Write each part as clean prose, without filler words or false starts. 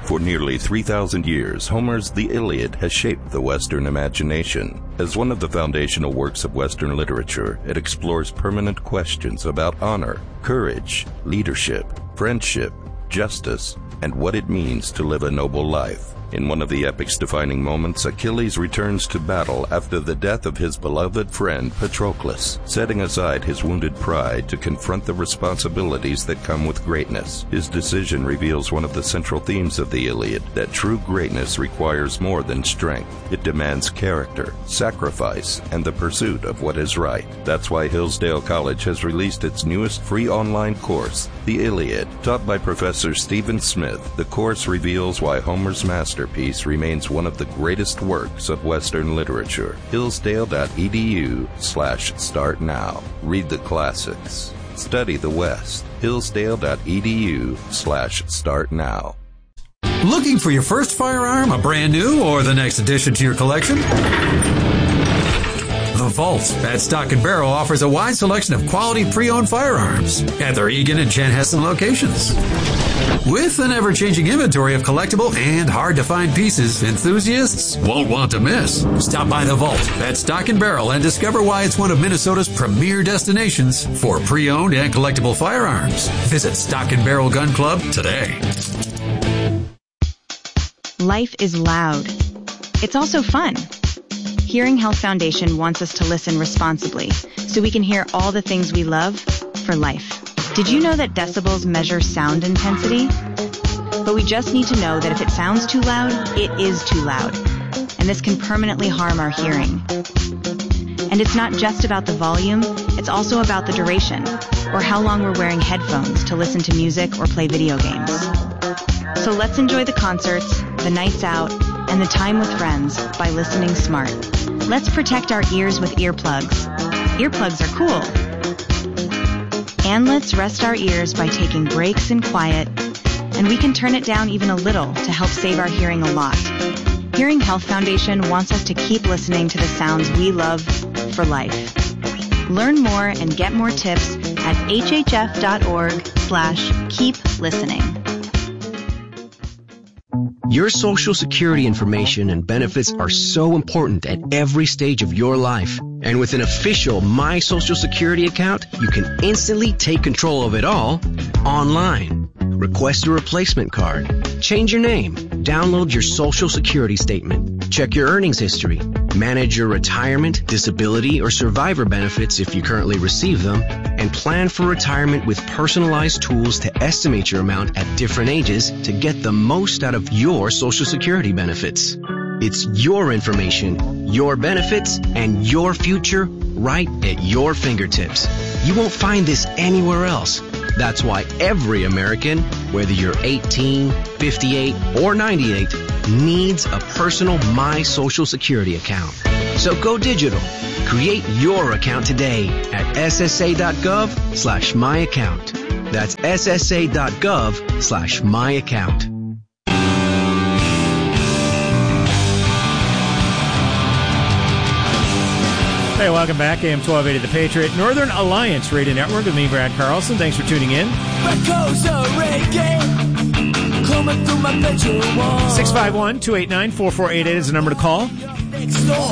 For nearly 3,000 years, Homer's The Iliad has shaped the Western imagination. As one of the foundational works of Western literature, it explores permanent questions about honor, courage, leadership, friendship, justice, and what it means to live a noble life. In one of the epic's defining moments, Achilles returns to battle after the death of his beloved friend Patroclus, setting aside his wounded pride to confront the responsibilities that come with greatness. His decision reveals one of the central themes of the Iliad, that true greatness requires more than strength. It demands character, sacrifice, and the pursuit of what is right. That's why Hillsdale College has released its newest free online course, The Iliad. Taught by Professor Stephen Smith, the course reveals why Homer's masterpiece remains one of the greatest works of Western literature. Hillsdale.edu/start now. Read the classics. Study the West. Hillsdale.edu/start now. Looking for your first firearm, a brand new or the next addition to your collection? The Vault at Stock & Barrel offers a wide selection of quality pre-owned firearms at their Eagan and Chanhassen locations. With an ever-changing inventory of collectible and hard-to-find pieces, enthusiasts won't want to miss. Stop by The Vault at Stock & Barrel and discover why it's one of Minnesota's premier destinations for pre-owned and collectible firearms. Visit Stock & Barrel Gun Club today. Life is loud. It's also fun. Hearing Health Foundation wants us to listen responsibly so we can hear all the things we love for life. Did you know that decibels measure sound intensity? But we just need to know that if it sounds too loud, it is too loud. And this can permanently harm our hearing. And it's not just about the volume, it's also about the duration, or how long we're wearing headphones to listen to music or play video games. So let's enjoy the concerts, the nights out, and the time with friends by listening smart. Let's protect our ears with earplugs. Earplugs are cool. And let's rest our ears by taking breaks in quiet, and we can turn it down even a little to help save our hearing a lot. Hearing Health Foundation wants us to keep listening to the sounds we love for life. Learn more and get more tips at hhf.org/keep listening. Your Social Security information and benefits are so important at every stage of your life. And with an official My Social Security account, you can instantly take control of it all online. Request a replacement card, change your name, download your Social Security statement, check your earnings history, manage your retirement, disability, or survivor benefits if you currently receive them, and plan for retirement with personalized tools to estimate your amount at different ages to get the most out of your Social Security benefits. It's your information, your benefits, and your future right at your fingertips. You won't find this anywhere else. That's why every American, whether you're 18, 58, or 98, needs a personal My Social Security account. So go digital. Create your account today at ssa.gov/myaccount. That's ssa.gov/myaccount. Hey, welcome back. AM 1280 The Patriot, Northern Alliance Radio Network with me, Brad Carlson. Thanks for tuning in. 651-289-4488 is the number to call. You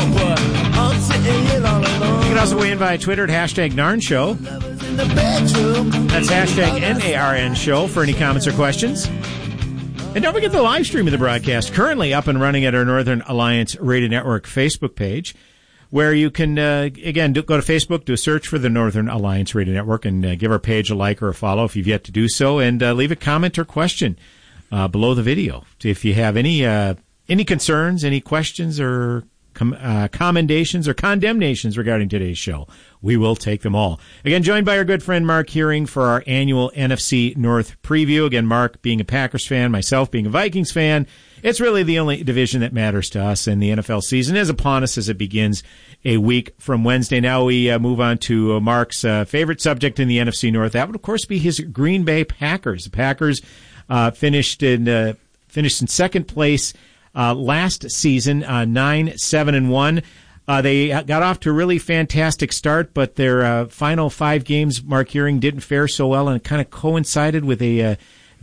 can also weigh in via Twitter at hashtag NARN Show. That's hashtag NARN Show for any comments or questions. And don't forget the live stream of the broadcast, currently up and running at our Northern Alliance Radio Network Facebook page, where you can, again, go to Facebook, do a search for the Northern Alliance Radio Network, and give our page a like or a follow if you've yet to do so, and leave a comment or question below the video. If you have any concerns, any questions, or commendations or condemnations regarding today's show, we will take them all. Again, joined by our good friend Mark Hearing for our annual NFC North preview. Again, Mark being a Packers fan, myself being a Vikings fan, it's really the only division that matters to us, and the NFL season is upon us as it begins a week from Wednesday. Now we move on to Mark's favorite subject in the NFC North. That would, of course, be his Green Bay Packers. The Packers finished in second place last season, 9-7-1. They got off to a really fantastic start, but their final 5 games, Mark Hearing, didn't fare so well, and it kind of coincided with a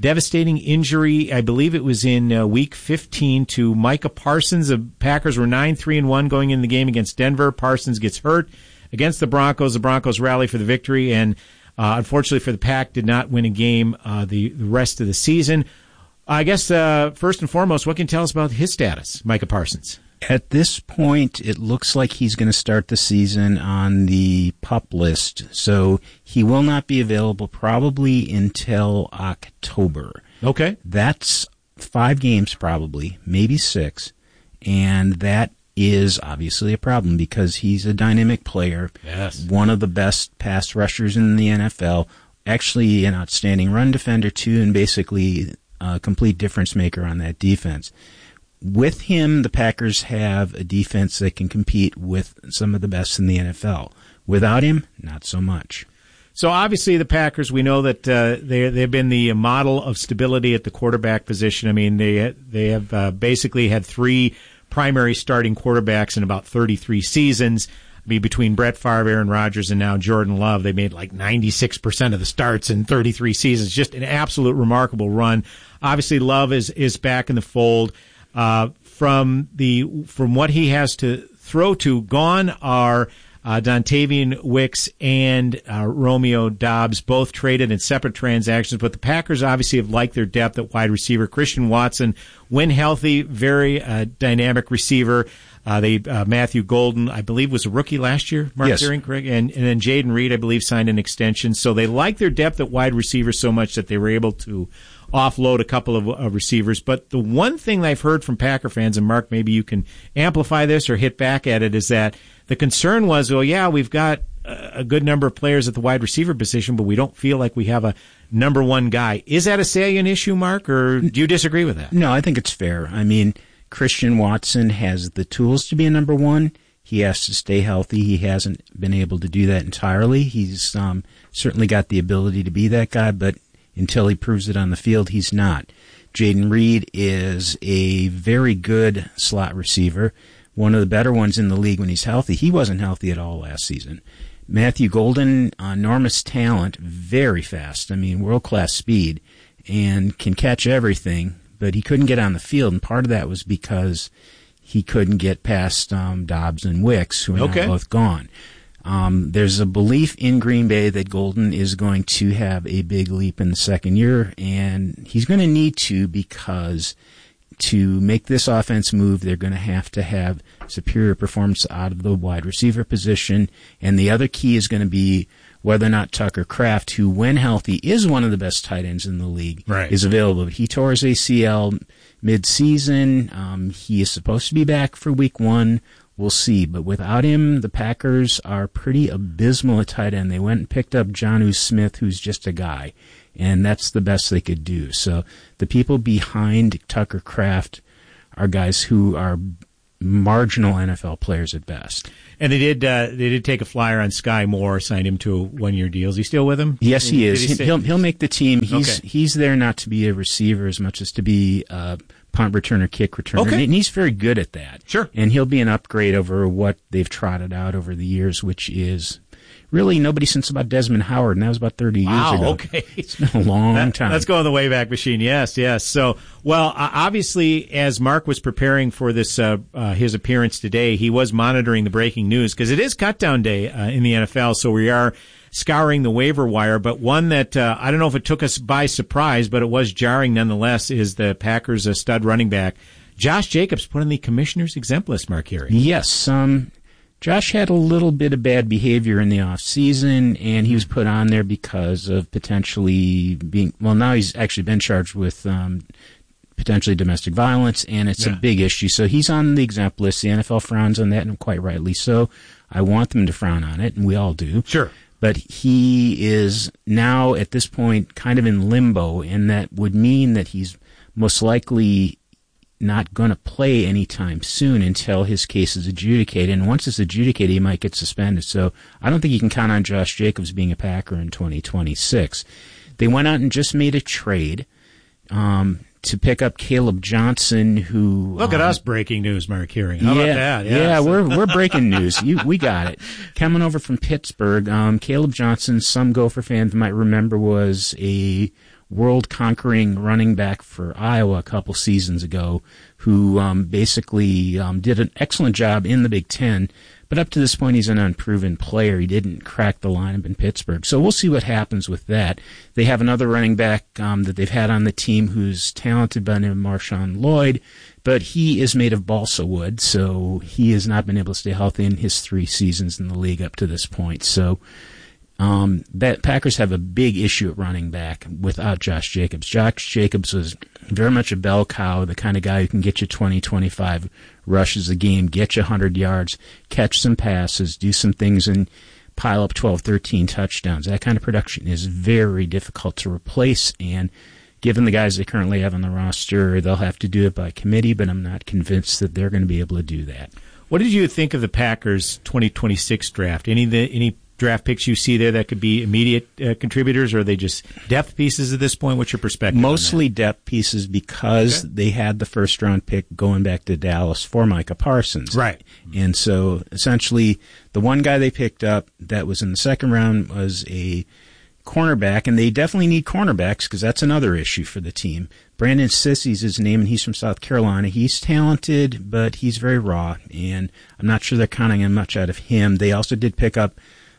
devastating injury. I believe it was in week 15 to Micah Parsons. The Packers were 9-3-1 going in the game against Denver. Parsons gets hurt against the Broncos. The Broncos rally for the victory, and unfortunately for the Pack, did not win a game the rest of the season. I guess first and foremost, what can you tell us about his status, Micah Parsons? At this point, it looks like he's going to start the season on the PUP list, so he will not be available probably until October. Okay. That's 5 games probably, maybe 6, and that is obviously a problem because he's a dynamic player, yes, one of the best pass rushers in the NFL, actually an outstanding run defender too, and basically a complete difference maker on that defense. With him, the Packers have a defense that can compete with some of the best in the NFL. Without him, not so much. So obviously the Packers, we know that they've been the model of stability at the quarterback position. I mean, they have basically had 3 primary starting quarterbacks in about 33 seasons. I mean, between Brett Favre, Aaron Rodgers, and now Jordan Love, they made like 96% of the starts in 33 seasons. Just an absolute remarkable run. Obviously, Love is back in the fold. From what he has to throw to, gone are Dontavian Wicks and Romeo Doubs, both traded in separate transactions. But the Packers obviously have liked their depth at wide receiver. Christian Watson, when healthy, very dynamic receiver. Matthew Golden, I believe, was a rookie last year, Mark Deering, correct? And then Jaden Reed, I believe, signed an extension. So they like their depth at wide receiver so much that they were able to offload a couple of receivers. But the one thing I've heard from Packer fans, and Mark, maybe you can amplify this or hit back at it, is that the concern was, well, yeah, we've got a good number of players at the wide receiver position, but we don't feel like we have a number one guy. Is that a salient issue, Mark, or do you disagree with that? No, I think it's fair. I mean, Christian Watson has the tools to be a number one. He has to stay healthy. He hasn't been able to do that entirely. He's certainly got the ability to be that guy, but until he proves it on the field, he's not. Jaden Reed is a very good slot receiver, one of the better ones in the league when he's healthy. He wasn't healthy at all last season. Matthew Golden, enormous talent, very fast. I mean, world-class speed, and can catch everything, but he couldn't get on the field, and part of that was because he couldn't get past Doubs and Wicks, who are now both gone. There's a belief in Green Bay that Golden is going to have a big leap in the second year, and he's going to need to, because to make this offense move, they're going to have superior performance out of the wide receiver position, and the other key is going to be whether or not Tucker Kraft, who when healthy is one of the best tight ends in the league, is available. He tore his ACL mid-season. He is supposed to be back for week 1. We'll see. But without him, the Packers are pretty abysmal at tight end. They went and picked up Jonnu Smith, who's just a guy, and that's the best they could do. So the people behind Tucker Kraft are guys who are marginal NFL players at best. And they did take a flyer on Sky Moore, signed him to a 1-year deal. Is he still with them? Yes, he is. He'll make the team. He's there not to be a receiver as much as to be a punt returner, kick returner. And he's very good at that. Sure. And he'll be an upgrade over what they've trotted out over the years, which is really nobody since about Desmond Howard, and that was about 30 years ago. Okay. It's been a long time. Let's go on the Wayback Machine. Yes. So, well, obviously, as Mark was preparing for this his appearance today, he was monitoring the breaking news because it is cutdown day in the NFL, so we are scouring the waiver wire. But one that I don't know if it took us by surprise, but it was jarring nonetheless, is the Packers' stud running back, Josh Jacobs, put on the commissioner's exempt list, Mark Carey. Yes. Josh had a little bit of bad behavior in the off-season, and he was put on there because of potentially now he's actually been charged with potentially domestic violence, and it's a big issue. So he's on the exempt list. The NFL frowns on that, and quite rightly so. I want them to frown on it, and we all do. Sure. But he is now, at this point, kind of in limbo, and that would mean that he's most likely not going to play anytime soon until his case is adjudicated. And once it's adjudicated, he might get suspended. So I don't think you can count on Josh Jacobs being a Packer in 2026. They went out and just made a trade to pick up Caleb Johnson, who... Look at us breaking news, Mark Hearing. How about that? Yeah, we're breaking news. We got it. Coming over from Pittsburgh, Caleb Johnson, some Gopher fans might remember, was a world-conquering running back for Iowa a couple seasons ago, who basically did an excellent job in the Big Ten. But up to this point, he's an unproven player. He didn't crack the lineup in Pittsburgh. So we'll see what happens with that. They have another running back that they've had on the team who's talented by the name of Marshawn Lloyd, but he is made of balsa wood, so he has not been able to stay healthy in his 3 seasons in the league up to this point. So that Packers have a big issue at running back without Josh Jacobs. Josh Jacobs was very much a bell cow, the kind of guy who can get you 20, 25 rushes a game, get you 100 yards, catch some passes, do some things, and pile up 12, 13 touchdowns. That kind of production is very difficult to replace, and given the guys they currently have on the roster, they'll have to do it by committee, but I'm not convinced that they're going to be able to do that. What did you think of the Packers 2026 draft? Any draft picks you see there that could be immediate contributors, or are they just depth pieces at this point? What's your perspective? Mostly depth pieces because they had the first-round pick going back to Dallas for Micah Parsons. Right. And so essentially the one guy they picked up that was in the second round was a cornerback, and they definitely need cornerbacks because that's another issue for the team. Brandon Sissy's his name, and he's from South Carolina. He's talented, but he's very raw, and I'm not sure they're counting much out of him. They also did pick up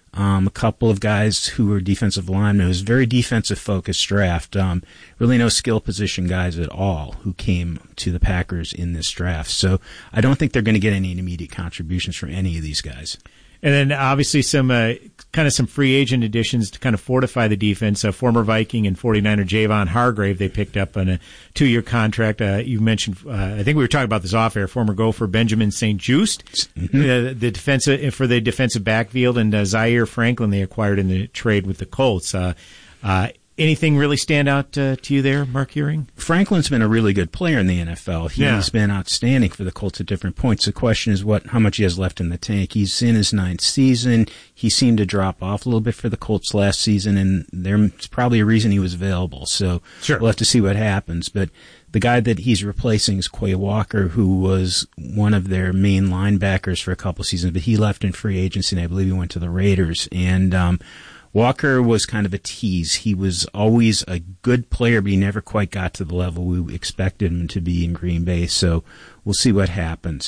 a couple of guys who were defensive linemen. It was a very defensive-focused draft. Really no skill position guys at all who came to the Packers in this draft. So I don't think they're going to get any immediate contributions from any of these guys. And then obviously some free agent additions to kind of fortify the defense. Former Viking and 49er Javon Hargrave they picked up on a 2-year contract. You mentioned, I think we were talking about this off air, former Gopher Benjamin St. Just, the defensive backfield, and Zaire Franklin they acquired in the trade with the Colts. Anything really stand out to you there, Mark Ewing? Franklin's been a really good player in the NFL. He's been outstanding for the Colts at different points. The question is how much he has left in the tank. He's in his 9th season. He seemed to drop off a little bit for the Colts last season, and there's probably a reason he was available. So we'll have to see what happens. But the guy that he's replacing is Quay Walker, who was one of their main linebackers for a couple seasons, but he left in free agency, and I believe he went to the Raiders. And Walker was kind of a tease. He was always a good player, but he never quite got to the level we expected him to be in Green Bay. So we'll see what happens.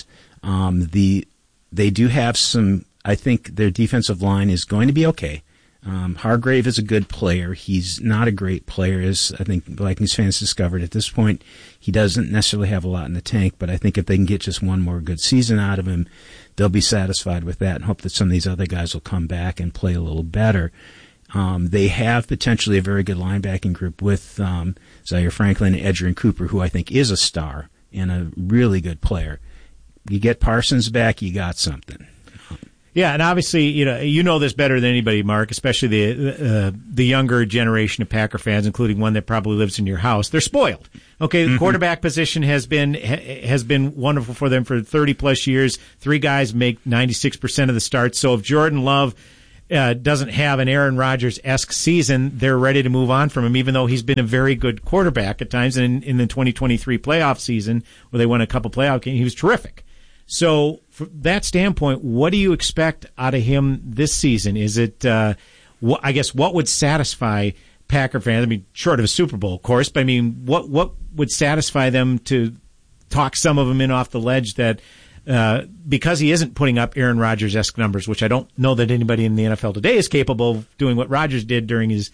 They do have some, I think their defensive line is going to be okay. Hargrave is a good player. He's not a great player, as I think Vikings fans discovered at this point. He doesn't necessarily have a lot in the tank, but I think if they can get just one more good season out of him, they'll be satisfied with that and hope that some of these other guys will come back and play a little better. They have potentially a very good linebacking group with Zaire Franklin and Edgerrin Cooper, who I think is a star and a really good player. You get Parsons back, you got something. Yeah, and obviously, you know this better than anybody, Mark, especially the younger generation of Packer fans, including one that probably lives in your house. They're spoiled. Okay, the quarterback position has been wonderful for them for 30-plus years. 3 guys make 96% of the starts. So if Jordan Love doesn't have an Aaron Rodgers-esque season, they're ready to move on from him, even though he's been a very good quarterback at times. And in the 2023 playoff season, where they won a couple playoff games, he was terrific. So from that standpoint, what do you expect out of him this season? Is it, I guess, what would satisfy Packer fans? I mean, short of a Super Bowl, of course, but I mean, what would satisfy them to talk some of them in off the ledge that, because he isn't putting up Aaron Rodgers-esque numbers, which I don't know that anybody in the NFL today is capable of doing what Rodgers did during his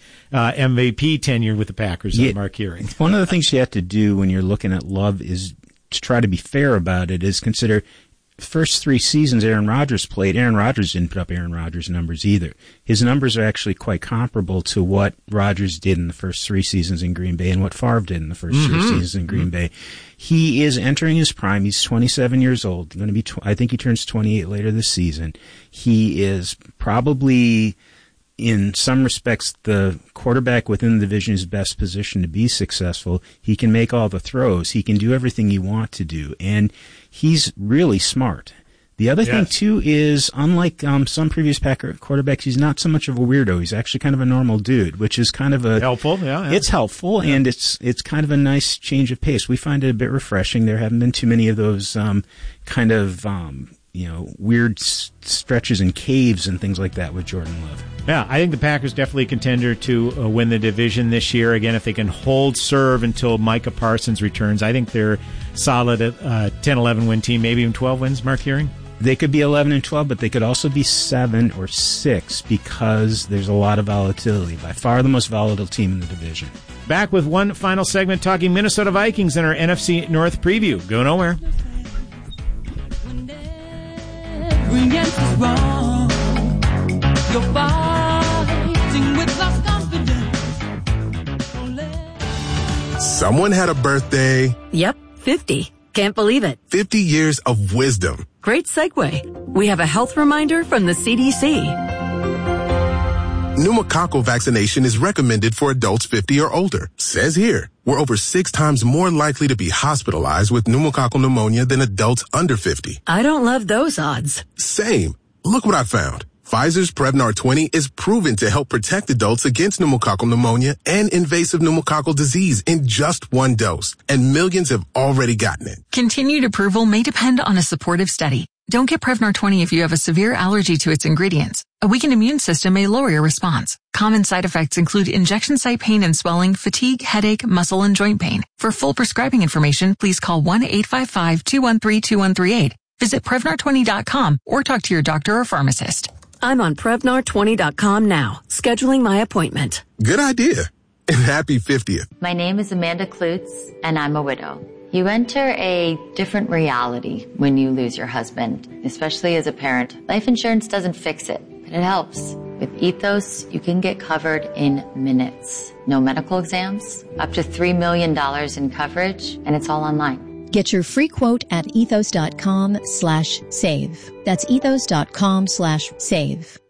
MVP tenure with the Packers, Mark Ewing. One of the things you have to do when you're looking at Love is to try to be fair about it, is consider first 3 seasons Aaron Rodgers played, Aaron Rodgers didn't put up Aaron Rodgers numbers either. His numbers are actually quite comparable to what Rodgers did in the first 3 seasons in Green Bay and what Favre did in the first 3 seasons in Green Bay. He is entering his prime. He's 27 years old. Going to be, I think he turns 28 later this season. He is probably, in some respects, the quarterback within the division is best positioned to be successful. He can make all the throws. He can do everything you want to do. And he's really smart. The other thing, too, is unlike some previous Packer quarterbacks, he's not so much of a weirdo. He's actually kind of a normal dude, which is kind of helpful. It's helpful, and it's kind of a nice change of pace. We find it a bit refreshing. There haven't been too many of those kind of weird stretches and caves and things like that with Jordan Love. Yeah, I think the Packers definitely a contender to win the division this year. Again, if they can hold serve until Micah Parsons returns, I think they're solid at 10-11 win team, maybe even 12 wins, Mark Hearing? They could be 11-12, but they could also be 7 or 6 because there's a lot of volatility. By far the most volatile team in the division. Back with one final segment talking Minnesota Vikings in our NFC North preview. Go nowhere. Someone had a birthday. Yep, 50. Can't believe it. 50 years of wisdom. Great segue. We have a health reminder from the CDC. Pneumococcal vaccination is recommended for adults 50 or older. Says here, we're over 6 times more likely to be hospitalized with pneumococcal pneumonia than adults under 50. I don't love those odds. Same. Look what I found. Pfizer's Prevnar 20 is proven to help protect adults against pneumococcal pneumonia and invasive pneumococcal disease in just 1 dose, and millions have already gotten it. Continued approval may depend on a supportive study. Don't get Prevnar 20 if you have a severe allergy to its ingredients. A weakened immune system may lower your response. Common side effects include injection site pain and swelling, fatigue, headache, muscle, and joint pain. For full prescribing information, please call 1-855-213-2138. Visit Prevnar20.com or talk to your doctor or pharmacist. I'm on Prevnar20.com now, scheduling my appointment. Good idea. And happy 50th. My name is Amanda Klutz, and I'm a widow. You enter a different reality when you lose your husband, especially as a parent. Life insurance doesn't fix it, but it helps. With Ethos, you can get covered in minutes. No medical exams, up to $3 million in coverage, and it's all online. Get your free quote at ethos.com/save. That's ethos.com/save.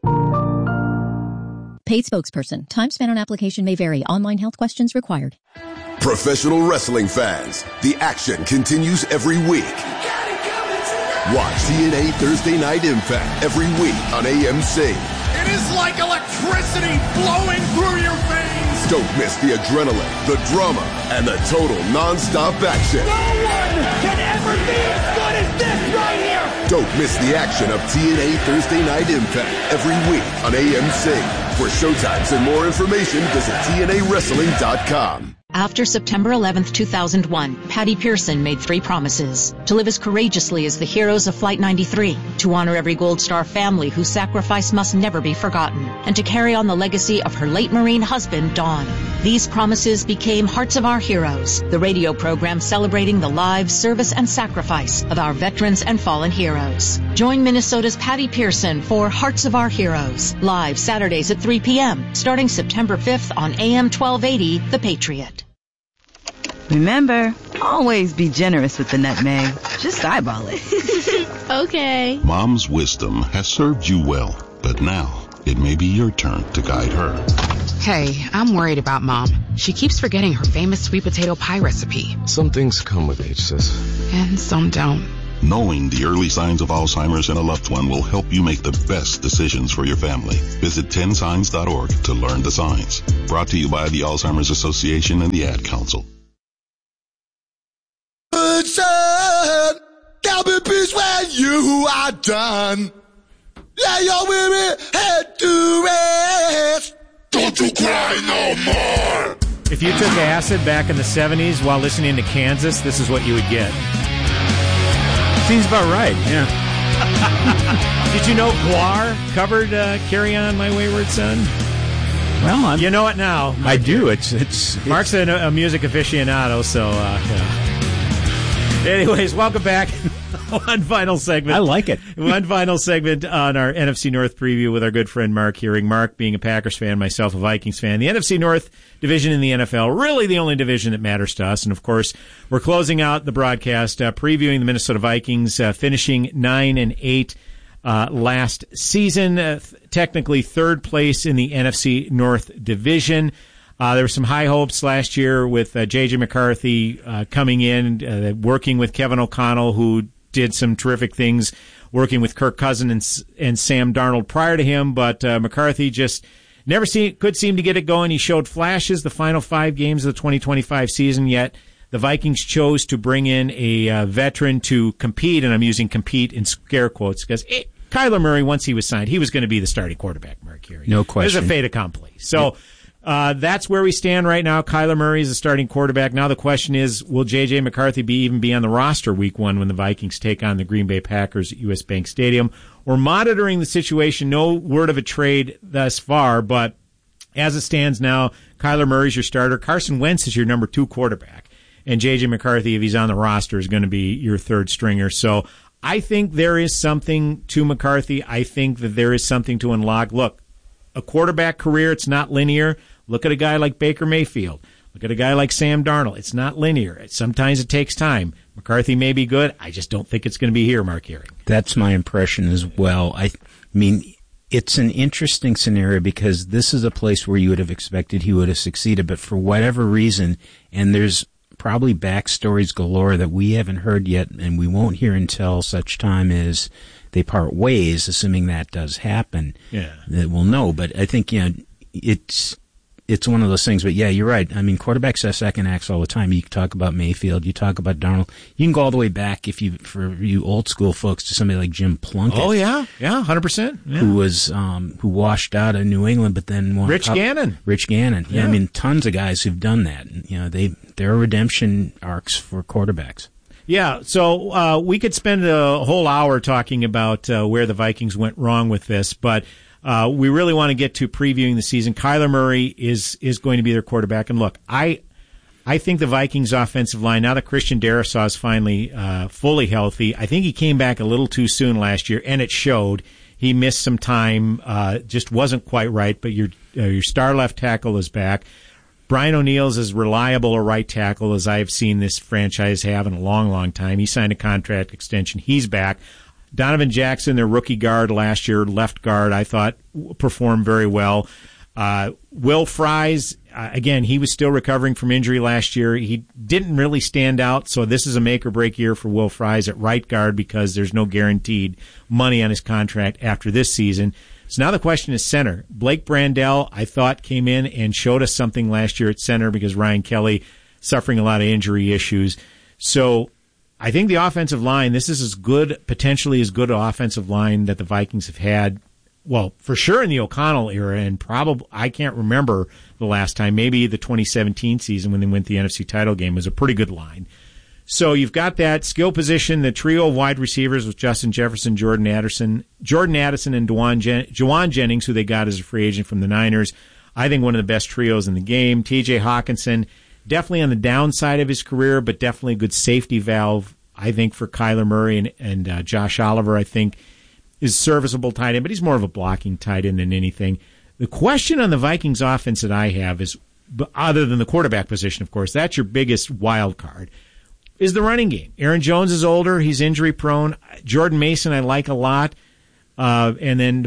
Paid spokesperson. Time spent on application may vary. Online health questions required. Professional wrestling fans, the action continues every week. Watch TNA Thursday Night Impact every week on AMC. It is like electricity flowing through your veins. Don't miss the adrenaline, the drama, and the total non-stop action. No one can ever be as good as this right here. Don't miss the action of TNA Thursday Night Impact every week on AMC. For showtimes and more information, visit TNAWrestling.com. After September 11th, 2001, Patty Pearson made 3 promises: to live as courageously as the heroes of Flight 93, to honor every Gold Star family whose sacrifice must never be forgotten, and to carry on the legacy of her late Marine husband, Don. These promises became Hearts of Our Heroes, the radio program celebrating the lives, service, and sacrifice of our veterans and fallen heroes. Join Minnesota's Patty Pearson for Hearts of Our Heroes, live Saturdays at 3 p.m., starting September 5th on AM 1280, The Patriot. Remember, always be generous with the nutmeg. Just eyeball it. Okay. Mom's wisdom has served you well, but now it may be your turn to guide her. Hey, I'm worried about Mom. She keeps forgetting her famous sweet potato pie recipe. Some things come with age, sis. And some don't. Knowing the early signs of Alzheimer's in a loved one will help you make the best decisions for your family. Visit 10signs.org to learn the signs. Brought to you by the Alzheimer's Association and the Ad Council. There'll be peace when you are done. Lay your weary head to rest. Don't you cry no more. If you took acid back in the 70s while listening to Kansas, this is what you would get. Seems about right, yeah. Did you know Guar covered Carry On, My Wayward Son? Well, you know it now. I do. It's Mark's a music aficionado, so yeah. Anyways, welcome back. One final segment. I like it. One final segment on our NFC North preview with our good friend Mark Hearing. Mark being a Packers fan, myself a Vikings fan. The NFC North division in the NFL, really the only division that matters to us. And of course, we're closing out the broadcast, previewing the Minnesota Vikings, finishing 9-8 last season, technically third place in the NFC North division. There were some high hopes last year with J.J. McCarthy coming in, working with Kevin O'Connell, who did some terrific things, working with Kirk Cousins and Sam Darnold prior to him. But McCarthy just never could seem to get it going. He showed flashes the final 5 games of the 2025 season, yet the Vikings chose to bring in a veteran to compete, and I'm using compete in scare quotes because Kyler Murray, once he was signed, he was going to be the starting quarterback, Mark Curie. No question. It was a fait accompli. So that's where we stand right now. Kyler Murray is the starting quarterback. Now the question is, will J.J. McCarthy even be on the roster week 1 when the Vikings take on the Green Bay Packers at U.S. Bank Stadium? We're monitoring the situation. No word of a trade thus far, but as it stands now, Kyler Murray's your starter. Carson Wentz is your number 2 quarterback. And J.J. McCarthy, if he's on the roster, is going to be your third stringer. So I think there is something to McCarthy. I think that there is something to unlock. Look, a quarterback career, it's not linear. Look at a guy like Baker Mayfield. Look at a guy like Sam Darnold. It's not linear. Sometimes it takes time. McCarthy may be good. I just don't think it's going to be here, Mark Hearing. That's my impression as well. I mean, it's an interesting scenario because this is a place where you would have expected he would have succeeded, but for whatever reason, and there's probably backstories galore that we haven't heard yet, and we won't hear until such time as they part ways, assuming that does happen. Yeah. That we'll know. But I think, it's one of those things. But yeah, you're right. I mean, quarterbacks have second acts all the time. You talk about Mayfield, you talk about Darnold. You can go all the way back for you old school folks to somebody like Jim Plunkett. Oh yeah, 100%. Yeah. Who was who washed out of New England, but then won Rich Gannon. Yeah, I mean, tons of guys who've done that. There are redemption arcs for quarterbacks. Yeah, so we could spend a whole hour talking about where the Vikings went wrong with this, but we really want to get to previewing the season. Kyler Murray is going to be their quarterback, and look, I think the Vikings' offensive line, now that Christian Darrisaw is finally fully healthy, I think he came back a little too soon last year, and it showed. He missed some time, just wasn't quite right, but your star left tackle is back. Brian O'Neill's as reliable a right tackle as I've seen this franchise have in a long, long time. He signed a contract extension. He's back. Donovan Jackson, their rookie guard last year, left guard, I thought performed very well. Will Fries, again, he was still recovering from injury last year. He didn't really stand out, so this is a make-or-break year for Will Fries at right guard because there's no guaranteed money on his contract after this season. So now the question is center. Blake Brandel, I thought, came in and showed us something last year at center because Ryan Kelly suffering a lot of injury issues. So I think the offensive line, this is potentially as good an offensive line that the Vikings have had, well, for sure in the O'Connell era, and probably, I can't remember the last time, maybe the 2017 season when they went the NFC title game was a pretty good line. So you've got that skill position, the trio of wide receivers with Justin Jefferson, Jordan Addison, and Juwan Jennings, who they got as a free agent from the Niners. I think one of the best trios in the game. TJ Hawkinson, definitely on the downside of his career, but definitely a good safety valve, I think, for Kyler Murray. And Josh Oliver, I think, is serviceable tight end, but he's more of a blocking tight end than anything. The question on the Vikings offense that I have is, other than the quarterback position, of course, that's your biggest wild card, is the running game. Aaron Jones is older. He's injury prone. Jordan Mason I like a lot. And then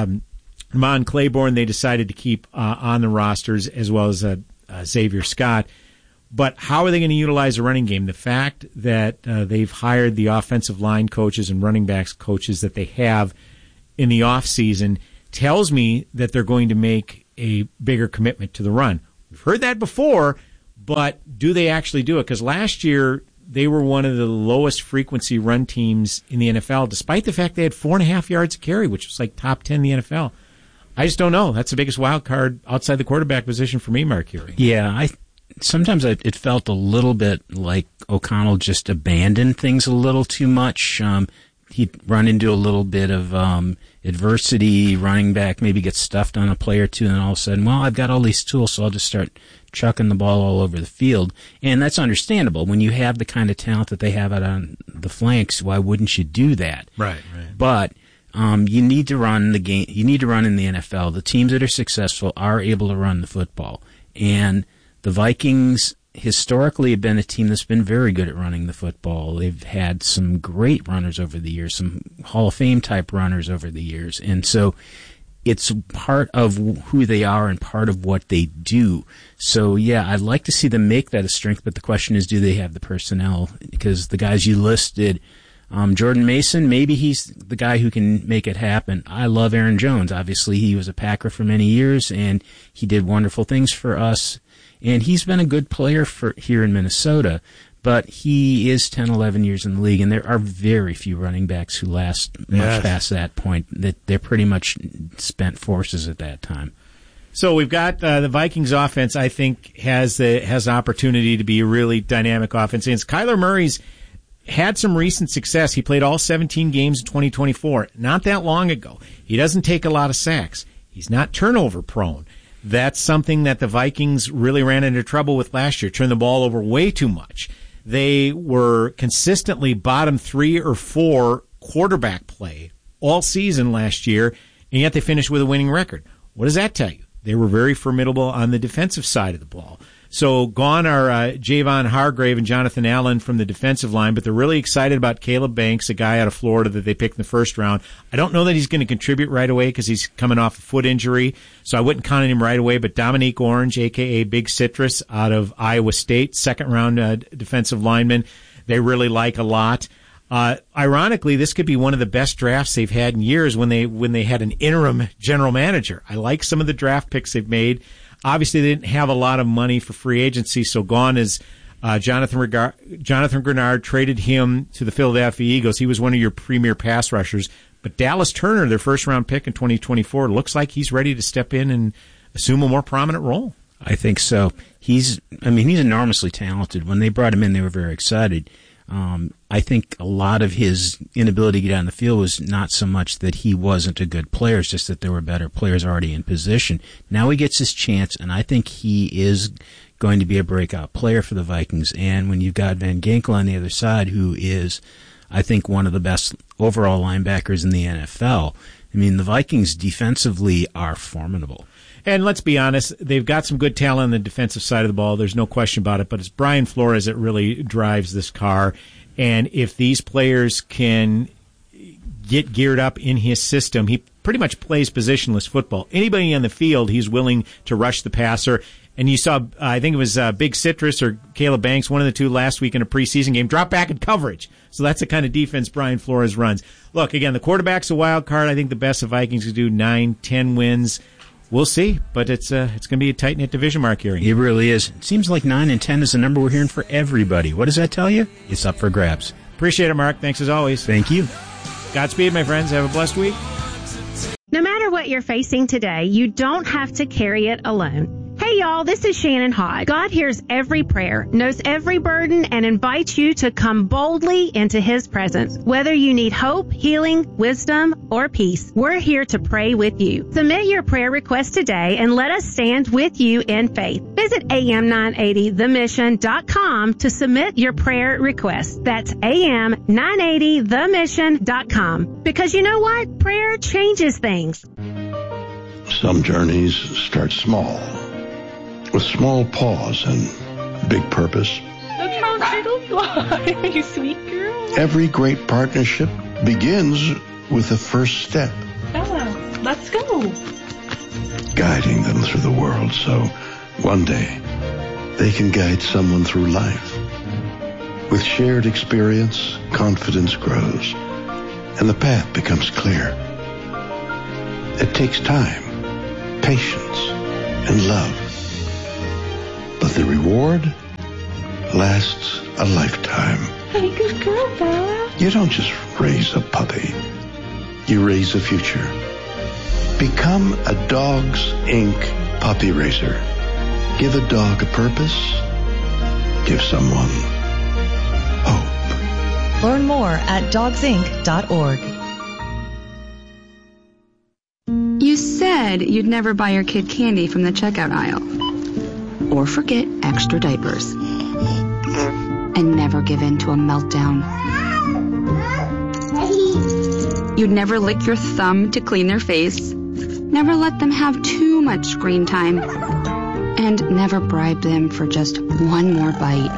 Damon Claiborne they decided to keep on the rosters, as well as Xavier Scott. But how are they going to utilize the running game? The fact that they've hired the offensive line coaches and running backs coaches that they have in the offseason tells me that they're going to make a bigger commitment to the run. We've heard that before, but do they actually do it? Because last year they were one of the lowest frequency run teams in the NFL, despite the fact they had 4.5 yards a carry, which was like top 10 in the NFL. I just don't know. That's the biggest wild card outside the quarterback position for me, Mark Curie. Yeah, sometimes it felt a little bit like O'Connell just abandoned things a little too much. He'd run into a little bit of adversity, running back, maybe get stuffed on a play or two, and all of a sudden, well, I've got all these tools, so I'll just start chucking the ball all over the field. And that's understandable. When you have the kind of talent that they have out on the flanks, why wouldn't you do that? Right. But you need to run the game. You need to run in the NFL. The teams that are successful are able to run the football. And the Vikings historically have been a team that's been very good at running the football. They've had some great runners over the years, some Hall of Fame type runners over the years. And so it's part of who they are and part of what they do. So, yeah, I'd like to see them make that a strength, but the question is, do they have the personnel? Because the guys you listed, Jordan Mason, maybe he's the guy who can make it happen. I love Aaron Jones. Obviously, he was a Packer for many years, and he did wonderful things for us. And he's been a good player for here in Minnesota, but he is 10, 11 years in the league, and there are very few running backs who last much past that point. That they're pretty much spent forces at that time. So we've got the Vikings offense, I think, has opportunity to be a really dynamic offense. And Kyler Murray's had some recent success. He played all 17 games in 2024, not that long ago. He doesn't take a lot of sacks. He's not turnover prone. That's something that the Vikings really ran into trouble with last year, turned the ball over way too much. They were consistently bottom 3 or 4 quarterback play all season last year, and yet they finished with a winning record. What does that tell you? They were very formidable on the defensive side of the ball. So gone are Javon Hargrave and Jonathan Allen from the defensive line, but they're really excited about Caleb Banks, a guy out of Florida that they picked in the first round. I don't know that he's going to contribute right away because he's coming off a foot injury, so I wouldn't count on him right away. But Dominique Orange, a.k.a. Big Citrus, out of Iowa State, second-round defensive lineman, they really like a lot. Ironically, this could be one of the best drafts they've had in years when they had an interim general manager. I like some of the draft picks they've made. Obviously, they didn't have a lot of money for free agency, so gone is Jonathan Grenard. Traded him to the Philadelphia Eagles. He was one of your premier pass rushers. But Dallas Turner, their first-round pick in 2024, looks like he's ready to step in and assume a more prominent role. I think so. He's enormously talented. When they brought him in, they were very excited. I think a lot of his inability to get on the field was not so much that he wasn't a good player, it's just that there were better players already in position. Now he gets his chance, and I think he is going to be a breakout player for the Vikings. And when you've got Van Ginkel on the other side, who is, I think, one of the best overall linebackers in the NFL, I mean, the Vikings defensively are formidable. And let's be honest, they've got some good talent on the defensive side of the ball. There's no question about it. But it's Brian Flores that really drives this car. And if these players can get geared up in his system, he pretty much plays positionless football. Anybody on the field, he's willing to rush the passer. And you saw, I think it was Big Citrus or Caleb Banks, one of the two last week in a preseason game, drop back in coverage. So that's the kind of defense Brian Flores runs. Look, again, the quarterback's a wild card. I think the best the Vikings could do 9-10 wins. We'll see, but it's going to be a tight-knit division mark here. It really is. It seems like 9 and 10 is the number we're hearing for everybody. What does that tell you? It's up for grabs. Appreciate it, Mark. Thanks as always. Thank you. Godspeed, my friends. Have a blessed week. No matter what you're facing today, you don't have to carry it alone. Hey y'all, this is Shannon Hodge. God hears every prayer, knows every burden, and invites you to come boldly into His presence. Whether you need hope, healing, wisdom, or peace, we're here to pray with you. Submit your prayer request today and let us stand with you in faith. Visit am980themission.com to submit your prayer request. That's am980themission.com. Because you know what? Prayer changes things. Some journeys start small, with small pause and big purpose. Look how turtles fly, you sweet girl. Every great partnership begins with the first step. Bella, let's go. Guiding them through the world so one day they can guide someone through life. With shared experience, confidence grows, and the path becomes clear. It takes time, patience, and love. But the reward lasts a lifetime. Hey, good girl, Bella. You don't just raise a puppy. You raise a future. Become a Dogs Inc. puppy raiser. Give a dog a purpose. Give someone hope. Learn more at dogsinc.org. You said you'd never buy your kid candy from the checkout aisle. Or forget extra diapers. And never give in to a meltdown. You'd never lick your thumb to clean their face. Never let them have too much screen time. And never bribe them for just one more bite.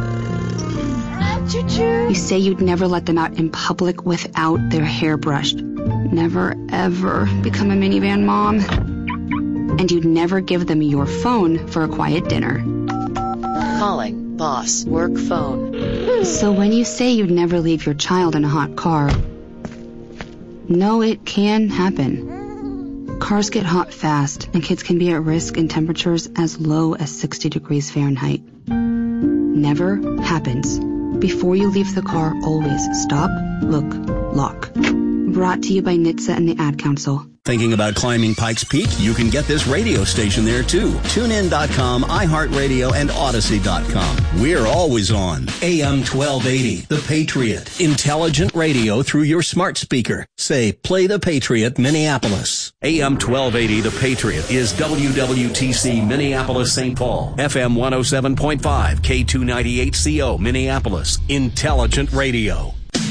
You say you'd never let them out in public without their hair brushed. Never, ever become a minivan mom. And you'd never give them your phone for a quiet dinner. Calling boss work phone. So when you say you'd never leave your child in a hot car, no, it can happen. Cars get hot fast, and kids can be at risk in temperatures as low as 60 degrees Fahrenheit. Never happens. Before you leave the car, always stop, look, lock. Brought to you by NHTSA and the Ad Council. Thinking about climbing Pikes Peak? You can get this radio station there too. TuneIn.com, iHeartRadio, and Odyssey.com. We're always on. AM 1280, The Patriot. Intelligent radio through your smart speaker. Say, play The Patriot, Minneapolis. AM 1280, The Patriot is WWTC Minneapolis, St. Paul. FM 107.5, K298CO, Minneapolis. Intelligent radio.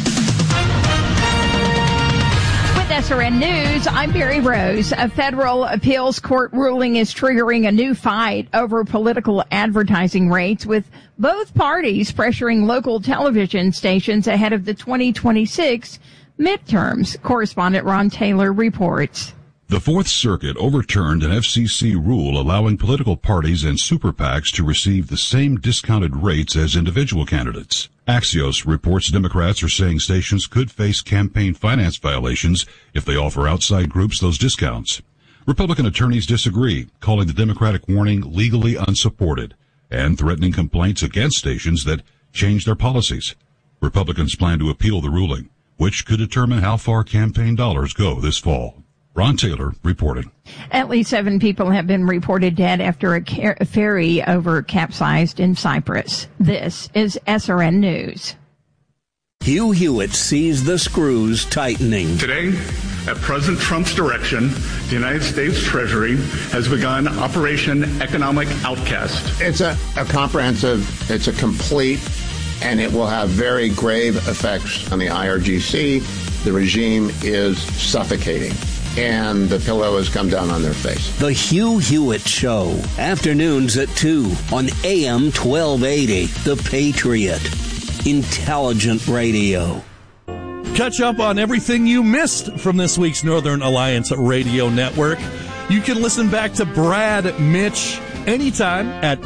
SRN News, I'm Barry Rose. A federal appeals court ruling is triggering a new fight over political advertising rates, with both parties pressuring local television stations ahead of the 2026 midterms. Correspondent Ron Taylor reports. The Fourth Circuit overturned an FCC rule allowing political parties and super PACs to receive the same discounted rates as individual candidates. Axios reports Democrats are saying stations could face campaign finance violations if they offer outside groups those discounts. Republican attorneys disagree, calling the Democratic warning legally unsupported and threatening complaints against stations that change their policies. Republicans plan to appeal the ruling, which could determine how far campaign dollars go this fall. Ron Taylor reporting. At least 7 people have been reported dead after a ferry capsized in Cyprus. This is SRN News. Hugh Hewitt sees the screws tightening. Today, at President Trump's direction, the United States Treasury has begun Operation Economic Outcast. It's a comprehensive, it's a complete, and it will have very grave effects on the IRGC. The regime is suffocating, and the pillow has come down on their face. The Hugh Hewitt Show, afternoons at 2 on AM 1280, The Patriot. Intelligent radio. Catch up on everything you missed from this week's Northern Alliance Radio Network. You can listen back to Brad Mitch anytime at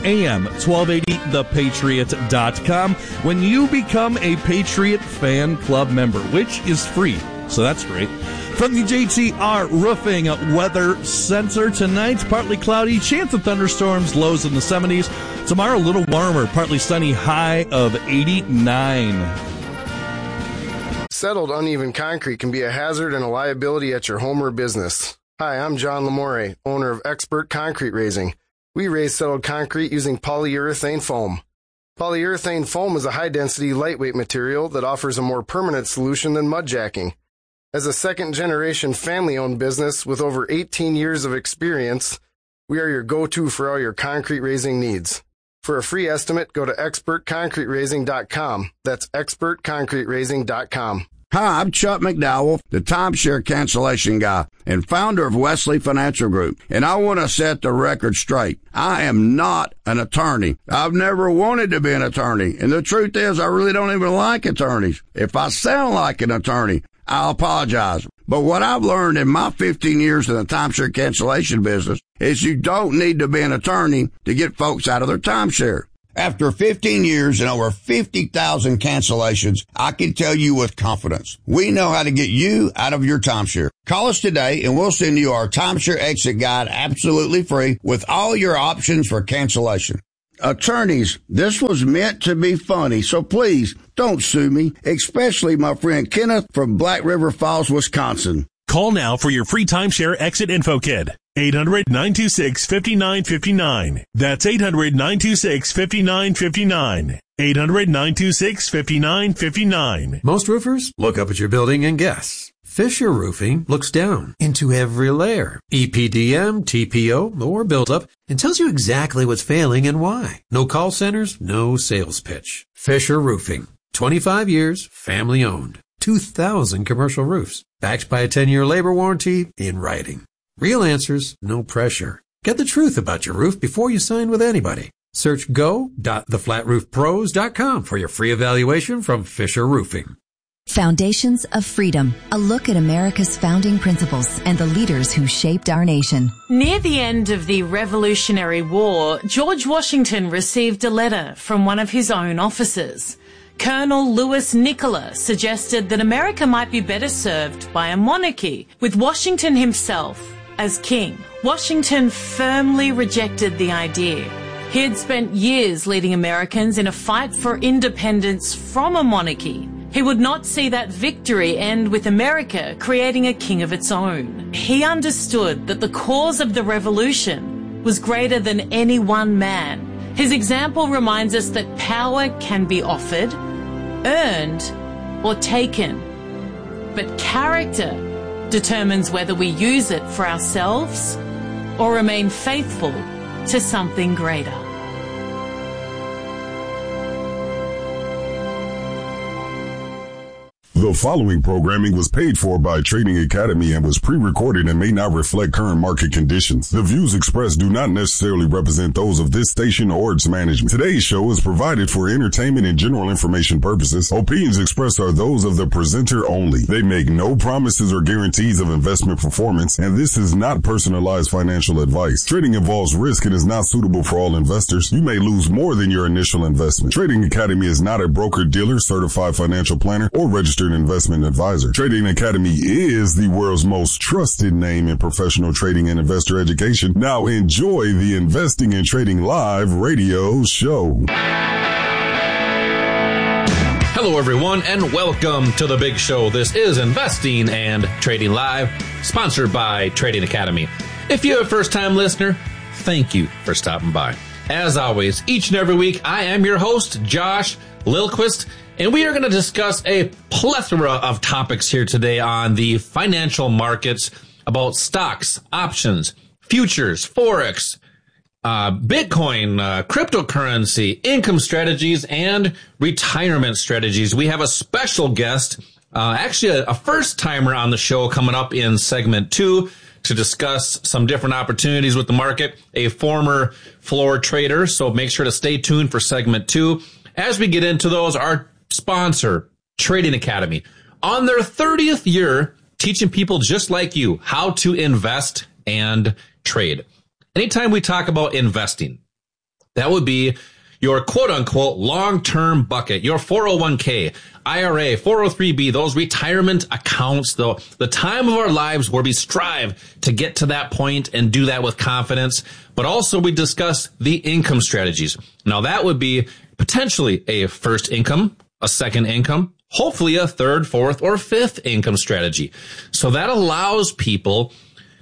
am1280thepatriot.com when you become a Patriot Fan Club member, which is free, so that's great. From the JTR Roofing Weather Center tonight, partly cloudy, chance of thunderstorms, lows in the 70s. Tomorrow, a little warmer, partly sunny, high of 89. Settled uneven concrete can be a hazard and a liability at your home or business. Hi, I'm John Lamore, owner of Expert Concrete Raising. We raise settled concrete using polyurethane foam. Polyurethane foam is a high-density, lightweight material that offers a more permanent solution than mud jacking. As a second-generation family-owned business with over 18 years of experience, we are your go-to for all your concrete raising needs. For a free estimate, go to expertconcreteraising.com. That's expertconcreteraising.com. Hi, I'm Chuck McDowell, the timeshare cancellation guy and founder of Wesley Financial Group, and I want to set the record straight. I am not an attorney. I've never wanted to be an attorney, and the truth is I really don't even like attorneys. If I sound like an attorney, I'll apologize. But what I've learned in my 15 years in the timeshare cancellation business is you don't need to be an attorney to get folks out of their timeshare. After 15 years and over 50,000 cancellations, I can tell you with confidence, we know how to get you out of your timeshare. Call us today and we'll send you our timeshare exit guide absolutely free with all your options for cancellation. Attorneys, this was meant to be funny, so please don't sue me, especially my friend Kenneth from Black River Falls, Wisconsin. Call now for your free timeshare exit info kit. 800-926-5959. That's 800-926-5959. 800-926-5959. Most roofers look up at your building and guess. Fisher Roofing looks down into every layer, EPDM, TPO, or buildup, and tells you exactly what's failing and why. No call centers, no sales pitch. Fisher Roofing. 25 years, family owned. 2,000 commercial roofs. Backed by a 10-year labor warranty in writing. Real answers, no pressure. Get the truth about your roof before you sign with anybody. Search go.theflatroofpros.com for your free evaluation from Fisher Roofing. Foundations of Freedom, a look at America's founding principles and the leaders who shaped our nation. Near the end of the Revolutionary War, George Washington received a letter from one of his own officers. Colonel Louis Nicola suggested that America might be better served by a monarchy, with Washington himself as king. Washington firmly rejected the idea. He had spent years leading Americans in a fight for independence from a monarchy. He would not see that victory end with America creating a king of its own. He understood that the cause of the revolution was greater than any one man. His example reminds us that power can be offered, earned, or taken. But character determines whether we use it for ourselves or remain faithful to something greater. The following programming was paid for by Trading Academy and was pre-recorded and may not reflect current market conditions. The views expressed do not necessarily represent those of this station or its management. Today's show is provided for entertainment and general information purposes. Opinions expressed are those of the presenter only. They make no promises or guarantees of investment performance, and this is not personalized financial advice. Trading involves risk and is not suitable for all investors. You may lose more than your initial investment. Trading Academy is not a broker-dealer, certified financial planner, or registered investment advisor. Trading Academy is the world's most trusted name in professional trading and investor education. Now enjoy the Investing and Trading Live radio show. Hello everyone and welcome to the big show. This is Investing and Trading Live, sponsored by Trading Academy. If you're a first-time listener, thank you for stopping by. As always, each and every week, I am your host, Josh Lilquist, and we are going to discuss a plethora of topics here today on the financial markets about stocks, options, futures, forex, Bitcoin, cryptocurrency, income strategies, and retirement strategies. We have a special guest, actually a first-timer on the show coming up in segment 2 to discuss some different opportunities with the market, a former floor trader. So make sure to stay tuned for segment 2. As we get into those, our sponsor, Trading Academy, on their 30th year, teaching people just like you how to invest and trade. Anytime we talk about investing, that would be your quote-unquote long-term bucket, your 401k, IRA, 403b, those retirement accounts, the time of our lives where we strive to get to that point and do that with confidence. But also we discuss the income strategies. Now that would be potentially a first income, a second income, hopefully a third, fourth, or fifth income strategy. So that allows people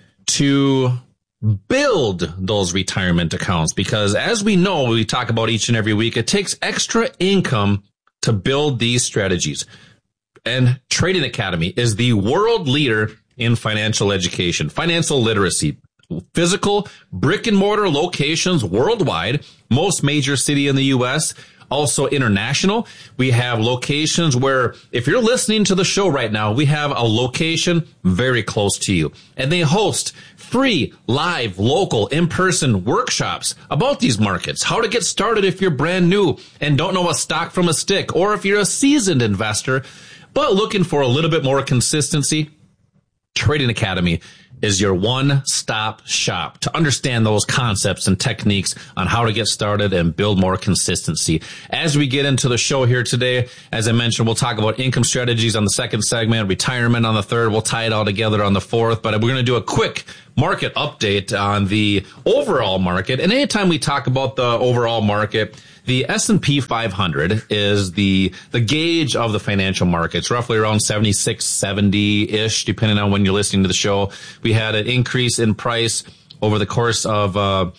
to build those retirement accounts, because as we know, we talk about each and every week, it takes extra income to build these strategies. And Trading Academy is the world leader in financial education, financial literacy, physical brick and mortar locations worldwide, most major city in the U.S., also international. We have locations where if you're listening to the show right now, we have a location very close to you, and they host free, live, local, in-person workshops about these markets, how to get started if you're brand new and don't know a stock from a stick, or if you're a seasoned investor, but looking for a little bit more consistency. Trading Academy is your one-stop shop to understand those concepts and techniques on how to get started and build more consistency. As we get into the show here today, as I mentioned, we'll talk about income strategies on the second segment, retirement on the third. We'll tie it all together on the fourth, but we're going to do a quick market update on the overall market. And anytime we talk about the overall market, the S&P 500 is the gauge of the financial markets, roughly around 76, 70-ish, depending on when you're listening to the show. We had an increase in price over the course of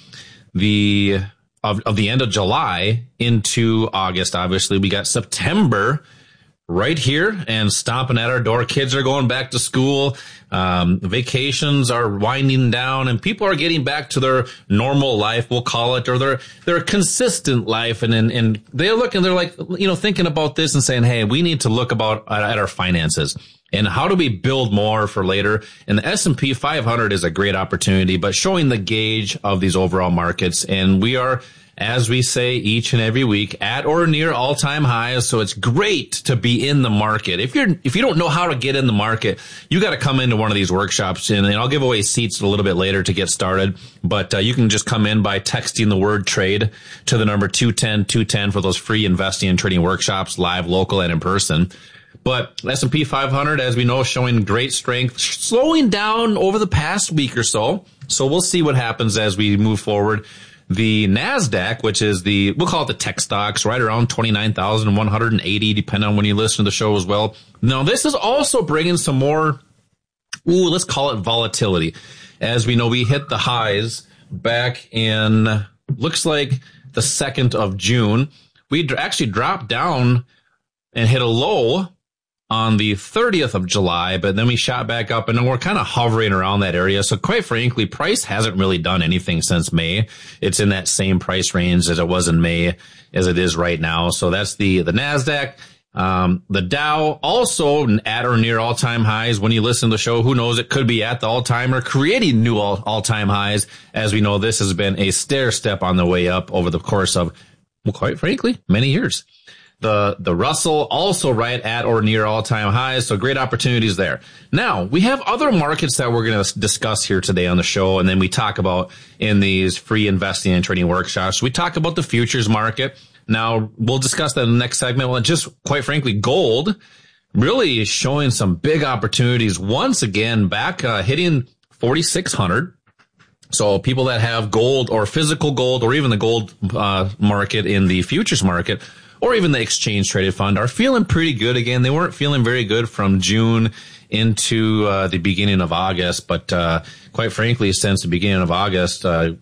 the end of July into August. Obviously, we got September right here and stomping at our door. Kids are going back to school. Vacations are winding down, and people are getting back to their normal life, we'll call it, or their consistent life. And they're looking, they're like, thinking about this and saying, hey, we need to look at our finances and how do we build more for later. And the S&P 500 is a great opportunity, but showing the gauge of these overall markets. And we are, as we say each and every week, at or near all-time highs. So it's great to be in the market. If you don't know how to get in the market, you got to come into one of these workshops, and I'll give away seats a little bit later to get started. But you can just come in by texting the word trade to the number 210-210 for those free investing and trading workshops, live, local, and in person. But S&P 500, as we know, showing great strength, slowing down over the past week or so. So we'll see what happens as we move forward. The NASDAQ, which is we'll call it the tech stocks, right around 29,180, depending on when you listen to the show as well. Now, this is also bringing some more, let's call it volatility. As we know, we hit the highs back in, looks like the 2nd of June. We actually dropped down and hit a low on the 30th of July, but then we shot back up, and then we're kind of hovering around that area. So quite frankly, price hasn't really done anything since May. It's in that same price range as it was in May as it is right now. So that's the NASDAQ. The Dow also at or near all-time highs. When you listen to the show, who knows, it could be at the all-time or creating new all-time highs. As we know, this has been a stair step on the way up over the course of, well, quite frankly, many years. The Russell also right at or near all-time highs, so great opportunities there. Now, we have other markets that we're going to discuss here today on the show, and then we talk about in these free investing and trading workshops. We talk about the futures market. Now, we'll discuss that in the next segment. Well, just quite frankly, gold really is showing some big opportunities once again, back hitting 4,600. So people that have gold or physical gold or even the gold market in the futures market or even the exchange traded fund are feeling pretty good again. They weren't feeling very good from June into the beginning of August, but quite frankly, since the beginning of August,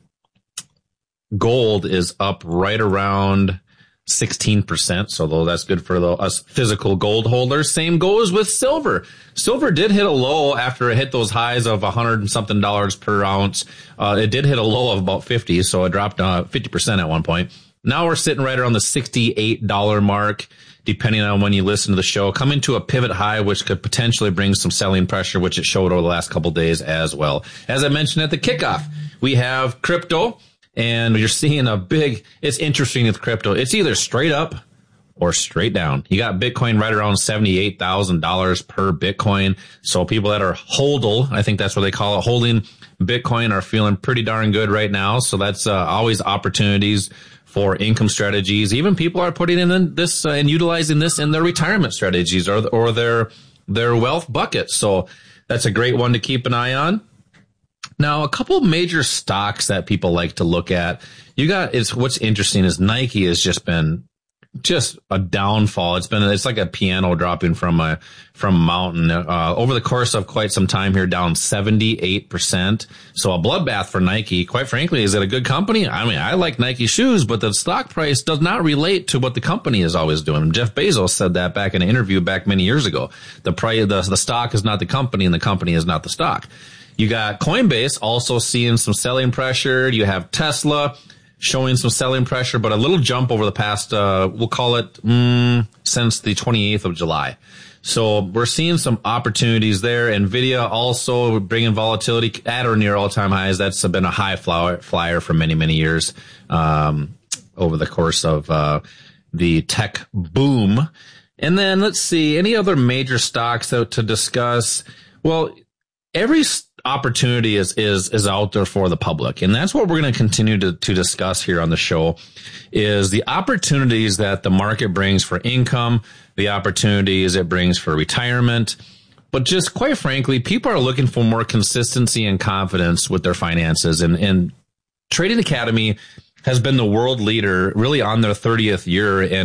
gold is up right around 16%. So though that's good for us physical gold holders. Same goes with silver. Silver did hit a low after it hit those highs of $100 and something per ounce. It did hit a low of about 50, so it dropped 50% at one point. Now we're sitting right around the $68 mark, depending on when you listen to the show, coming to a pivot high, which could potentially bring some selling pressure, which it showed over the last couple of days as well. As I mentioned at the kickoff, we have crypto, and you're seeing it's interesting with crypto. It's either straight up or straight down. You got Bitcoin right around $78,000 per Bitcoin. So people that are hodl, I think that's what they call it, holding Bitcoin, are feeling pretty darn good right now. So that's always opportunities for income strategies. Even people are putting in this and utilizing this in their retirement strategies or their wealth buckets. So that's a great one to keep an eye on. Now, a couple of major stocks that people like to look at. What's interesting is Nike has just been a downfall. It's like a piano dropping from a mountain. Over the course of quite some time here, down 78%. So a bloodbath for Nike. Quite frankly, is it a good company? I mean, I like Nike shoes, but the stock price does not relate to what the company is always doing. Jeff Bezos said that back in an interview back many years ago. The stock is not the company, and the company is not the stock. You got Coinbase also seeing some selling pressure. You have Tesla showing some selling pressure, but a little jump over the past, we'll call it, since the 28th of July. So we're seeing some opportunities there. NVIDIA also bringing volatility at or near all-time highs. That's been a high flyer for many, many years over the course of the tech boom. And then let's see, any other major stocks to discuss? Well, every opportunity is out there for the public. And that's what we're going to continue to discuss here on the show, is the opportunities that the market brings for income, the opportunities it brings for retirement. But just quite frankly, people are looking for more consistency and confidence with their finances. And Trading Academy has been the world leader really on their 30th year. And